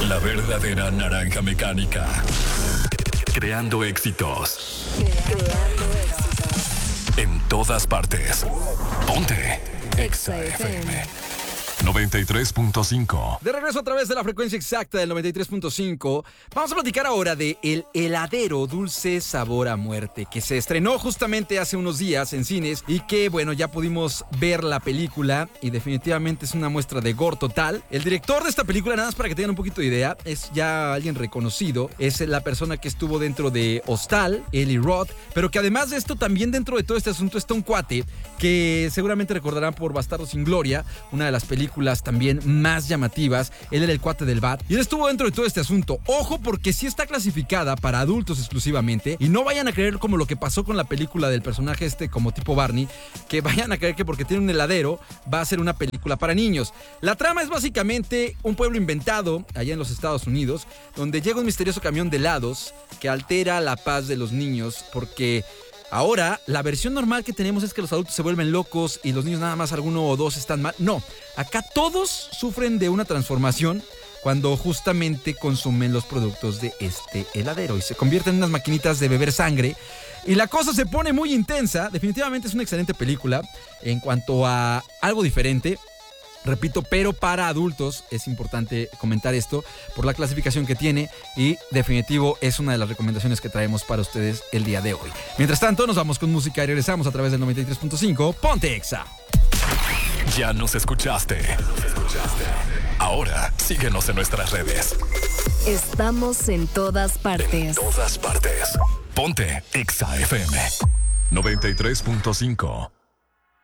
La verdadera naranja mecánica. Creando éxitos. En todas partes. Ponte Exa FM 93.5. De regreso a través de la frecuencia exacta del 93.5. Vamos a platicar ahora de El Heladero Dulce Sabor a Muerte, que se estrenó justamente hace unos días en cines y que, bueno, ya pudimos ver la película y definitivamente es una muestra de gore total. El director de esta película, nada más para que tengan un poquito de idea, es ya alguien reconocido. Es la persona que estuvo dentro de Hostal, Eli Roth, pero que además de esto, también dentro de todo este asunto está un cuate que seguramente recordarán por Bastardos sin Gloria, una de las películas también más llamativas. Él era el cuate del Bat y él estuvo dentro de todo este asunto. Ojo, porque sí está clasificada para adultos exclusivamente y no vayan a creer como lo que pasó con la película del personaje como tipo Barney, que vayan a creer que porque tiene un heladero va a ser una película para niños. La trama es básicamente un pueblo inventado allá en los Estados Unidos, donde llega un misterioso camión de helados que altera la paz de los niños porque ahora, la versión normal que tenemos es que los adultos se vuelven locos y los niños nada más alguno o dos están mal. No, acá todos sufren de una transformación cuando justamente consumen los productos de este heladero y se convierten en unas maquinitas de beber sangre. Y la cosa se pone muy intensa. Definitivamente es una excelente película en cuanto a algo diferente. Repito, pero para adultos es importante comentar esto por la clasificación que tiene y definitivo es una de las recomendaciones que traemos para ustedes el día de hoy. Mientras tanto, nos vamos con música y regresamos a través del 93.5. Ponte Exa. Ya nos escuchaste. Ahora síguenos en nuestras redes. Estamos en todas partes. En todas partes. Ponte Exa FM 93.5.